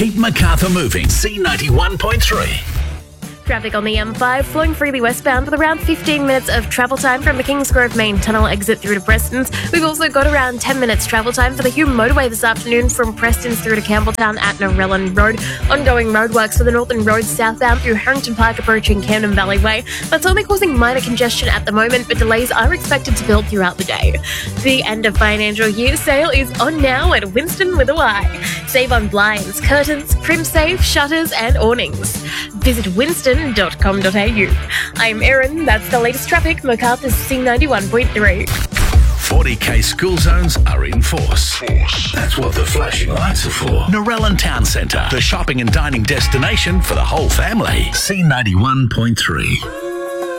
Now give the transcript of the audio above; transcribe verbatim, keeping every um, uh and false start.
Keep Macarthur moving. C ninety-one point three. Traffic on the M five flowing freely westbound with around fifteen minutes of travel time from the Kingsgrove main tunnel exit through to Preston's. We've also got around ten minutes travel time for the Hume motorway this afternoon from Preston's through to Campbelltown at Narellan Road. Ongoing roadworks for the Northern Road southbound through Harrington Park approaching Camden Valley Way. That's only causing minor congestion at the moment, but delays are expected to build throughout the day. The end of financial year sale is on now at Winston with a Y. Save on blinds, curtains, crim safe, shutters and awnings. Visit winston dot com dot a u. I'm Erin, that's the latest traffic, Macarthur's C ninety-one point three. forty K school zones are in force. That's what the flashing lights are for. Narellan Town Centre, the shopping and dining destination for the whole family. C ninety-one point three.